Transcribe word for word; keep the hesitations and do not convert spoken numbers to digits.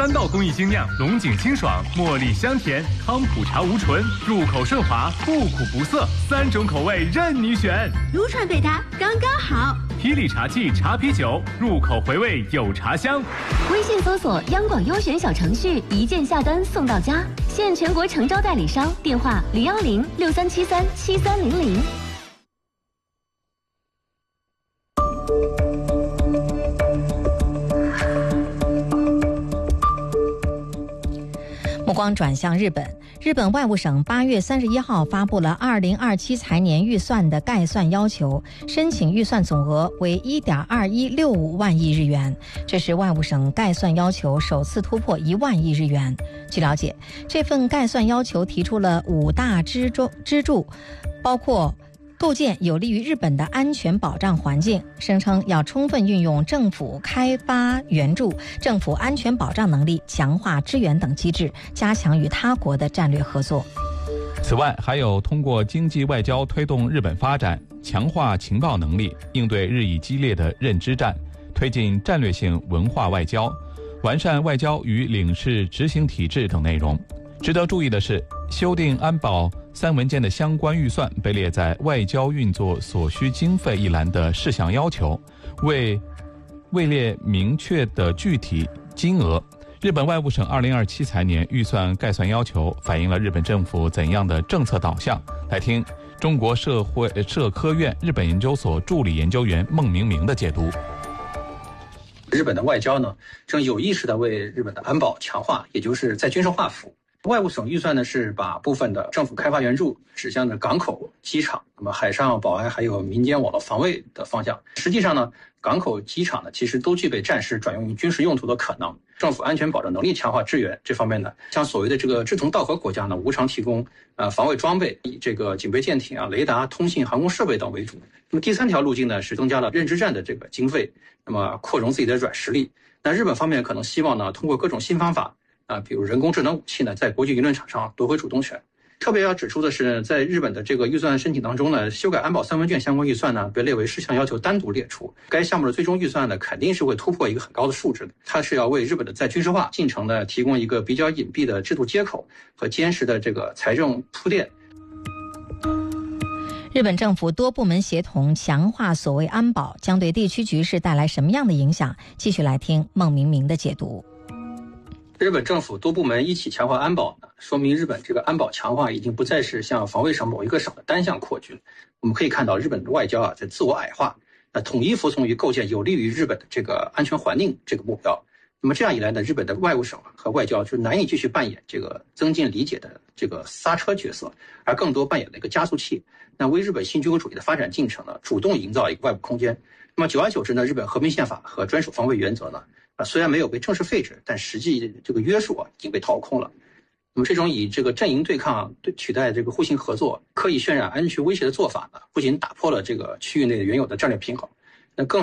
三道工艺精酿，龙井清爽，茉莉香甜，康普茶无醇，入口顺滑，不苦不涩，三种口味任你选。 撸串配它刚刚好。 霹雳茶器茶啤酒，入口回味有茶香。 微信搜索央广优选小程序，一键下单送到家，现全国诚招代理商，电话零幺零六三七三七三零零。 目光转向日本，日本外务省八月三十一号发布了二零二七财年预算的概算要求，申请预算总额为一点二一六五万亿日元，这是外务省概算要求首次突破一万亿日元。据了解，这份概算要求提出了五大支柱，支柱包括构建有利于日本的安全保障环境，声称要充分运用政府开发援助、政府安全保障能力，强化支援等机制，加强与他国的战略合作。 此外，还有通过经济外交推动日本发展，强化情报能力，应对日益激烈的认知战，推进战略性文化外交，完善外交与领事执行体制等内容。值得注意的是，修订安保三文件的相关预算被列在外交运作所需经费一栏的事项要求，未未列明确的具体金额。日本外务省二零二七财年预算概算要求反映了日本政府怎样的政策导向？来听中国社会社科院日本研究所助理研究员孟明明的解读。 日本的外交呢，正有意识地为日本的安保强化，也就是在军事化服务。外务省预算呢是把部分的政府开发援助指向的港口、机场，那么海上保安还有民间网络防卫的方向。实际上呢，港口、机场呢其实都具备战时转用于军事用途的可能。政府安全保障能力强化支援这方面呢，像所谓的这个志同道合国家呢，无偿提供呃防卫装备，以这个警备舰艇啊、雷达、通信、航空设备等为主。那么第三条路径呢是增加了认知战的这个经费，那么扩容自己的软实力。那日本方面可能希望呢，通过各种新方法。啊，比如人工智能武器呢，在国际舆论场上夺回主动权。特别要指出的是，在日本的这个预算申请当中呢，修改安保三文件相关预算呢，被列为事项要求单独列出。该项目的最终预算呢，肯定是会突破一个很高的数值的。它是要为日本的在军事化进程呢，提供一个比较隐蔽的制度接口和坚实的这个财政铺垫。 日本政府多部门协同强化所谓安保，将对地区局势带来什么样的影响？继续来听孟明明的解读。 日本政府多部门一起强化安保呢，说明日本这个安保强化已经不再是向防卫省某一个省的单向扩军。我们可以看到，日本的外交啊在自我矮化，那统一服从于构建有利于日本的这个安全环境这个目标。那么这样一来呢，日本的外务省和外交就难以继续扮演这个增进理解的这个刹车角色，而更多扮演了一个加速器，那为日本新军国主义的发展进程呢，主动营造一个外部空间。那么久而久之呢，日本和平宪法和专属防卫原则呢，啊，虽然没有被正式废止，但实际这个约束啊已经被掏空了。那么这种以这个阵营对抗对取代这个互信合作、刻意渲染安全威胁的做法呢，不仅打破了这个区域内原有的战略平衡，